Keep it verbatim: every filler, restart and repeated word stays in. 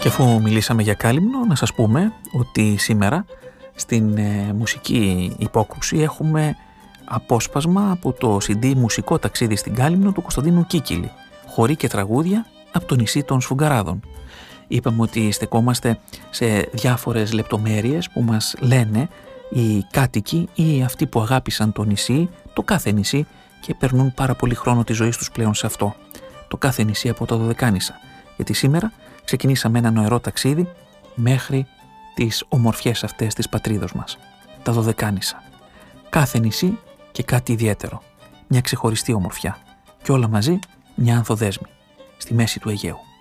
Και αφού μιλήσαμε για κάλυμνο, να σας πούμε ότι σήμερα στην ε, μουσική υπόκρουση έχουμε απόσπασμα από το σι ντι «Μουσικό ταξίδι στην Κάλυμνο» του Κωνσταντίνου Κίκιλη, χοροί και τραγούδια από το νησί των Σφουγγαράδων. Είπαμε ότι στεκόμαστε σε διάφορες λεπτομέρειες που μας λένε οι κάτοικοι ή αυτοί που αγάπησαν το νησί, το κάθε νησί, και περνούν πάρα πολύ χρόνο της ζωής τους πλέον σε αυτό. Το κάθε νησί από τα Δωδεκάνησα. Γιατί σήμερα ξεκινήσαμε ένα νοερό ταξίδι μέχρι τις ομορφιές αυτές της πατρίδος μας. Τα Δωδεκάνησα. Κάθε νησί και κάτι ιδιαίτερο. Μια ξεχωριστή ομορφιά. Και όλα μαζί μια ανθοδέσμη. Στη μέση του Αιγαίου.